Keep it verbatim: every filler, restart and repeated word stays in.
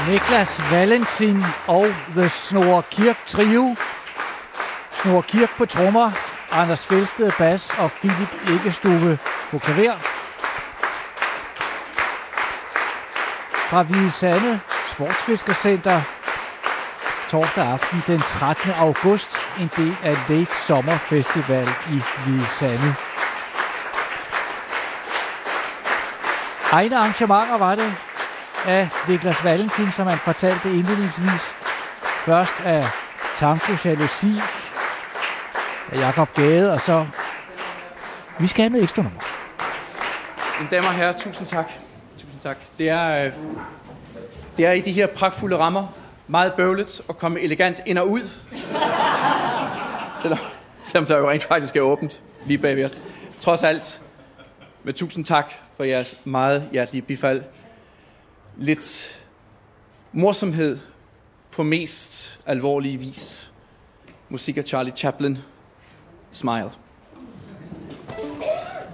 Niklas Valentin og The Snorre Kirk Trio. Snorre Kirk på trommer, Anders Felsted bas og Philip Eggestove på klaver. Fra Hvide Sande Sportsfiskercenter torsdag aften den trettende august, en del af Late Summer Festival i Hvide Sande. Egne arrangementer var det af Niklas Valentin, som han fortalte indledningsvis. Først af Tango Jalousi af Jakob Gade, og så vi skal have noget ekstra nummer. Mine damer og herrer, tusind tak. Tusind tak. Det er, det er i de her pragtfulde rammer meget bøvlet at komme elegant ind og ud. Selvom, selvom der jo rent faktisk er åbent lige bagved os. Trods alt, med tusind tak for jeres meget hjertelige bifald. Lidt morsomhed på mest alvorlige vis. Musik af Charlie Chaplin. Smile.